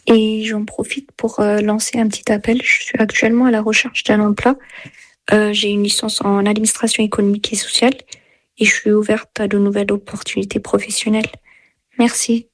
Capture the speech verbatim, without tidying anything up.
Et j'en profite pour euh, lancer un petit appel. Je suis actuellement à la recherche d'un emploi. Euh, j'ai une licence en administration économique et sociale et je suis ouverte à de nouvelles opportunités professionnelles. Merci.